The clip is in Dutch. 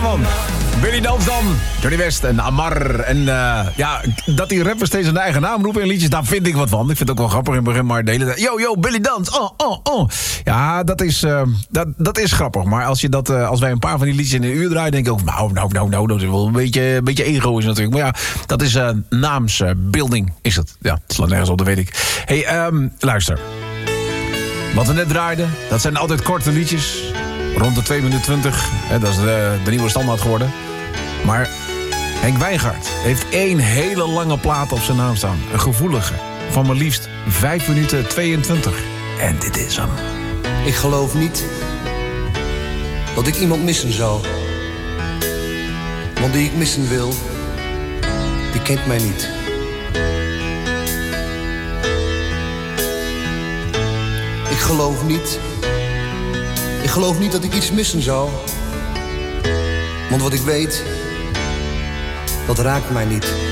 man. Billy Dansdam, Johnny West en Amar. En dat die rappers steeds hun eigen naam roepen in liedjes, daar vind ik wat van. Ik vind het ook wel grappig in het begin, maar de hele tijd... Yo, Billy Dans, oh. Ja, dat is grappig. Maar als wij een paar van die liedjes in een uur draaien, denk ik ook... Nou, dat is wel een beetje ego is natuurlijk. Maar ja, dat is naamsbuilding, is het. Ja, het slaat nergens op, dat weet ik. Hey, luister. Wat we net draaiden, dat zijn altijd korte liedjes. Rond de 2 minuten 20. Dat is de nieuwe standaard geworden. Maar Henk Wijngaard heeft 1 hele lange plaat op zijn naam staan. Een gevoelige. Van maar liefst 5 minuten 22. En dit is hem. Ik geloof niet dat ik iemand missen zou. Want die ik missen wil, die kent mij niet. Ik geloof niet dat ik iets missen zou. Want wat ik weet, dat raakt mij niet.